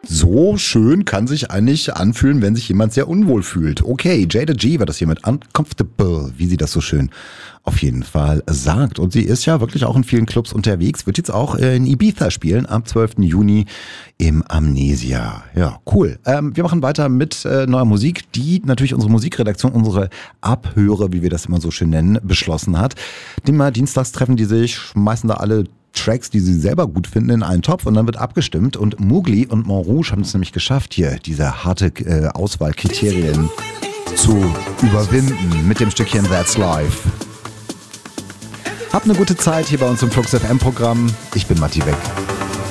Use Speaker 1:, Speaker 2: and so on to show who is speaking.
Speaker 1: So schön kann sich eigentlich anfühlen, wenn sich jemand sehr unwohl fühlt. Okay, Jada G war das hier mit Uncomfortable, wie sie das so schön auf jeden Fall sagt. Und sie ist ja wirklich auch in vielen Clubs unterwegs, wird jetzt auch in Ibiza spielen am 12. Juni im Amnesia. Ja, cool. Wir machen weiter mit neuer Musik, die natürlich unsere Musikredaktion, unsere Abhörer, wie wir das immer so schön nennen, beschlossen hat. Immer dienstags treffen die sich, schmeißen da alle Tracks, die sie selber gut finden, in einen Topf und dann wird abgestimmt. Und Mowgli und Montrouge haben es nämlich geschafft, hier diese harte Auswahlkriterien zu überwinden mit dem Stückchen That's Life. Habt eine gute Zeit hier bei uns im Flux FM Programm. Ich bin Matti Beck.